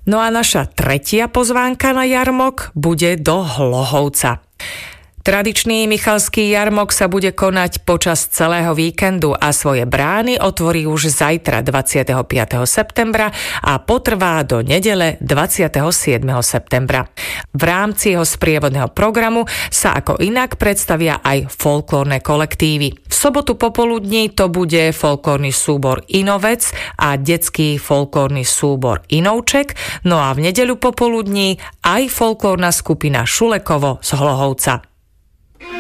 No a naša tretia pozvánka na jarmok bude do Hlohovca. Tradičný Michalský jarmok sa bude konať počas celého víkendu a svoje brány otvorí už zajtra 25. septembra a potrvá do nedele 27. septembra. V rámci jeho sprievodného programu sa ako inak predstavia aj folklórne kolektívy. V sobotu popoludní to bude folklórny súbor Inovec a detský folklórny súbor Inovček, no a v nedeľu popoludní aj folklórna skupina Šulekovo z Hlohovca.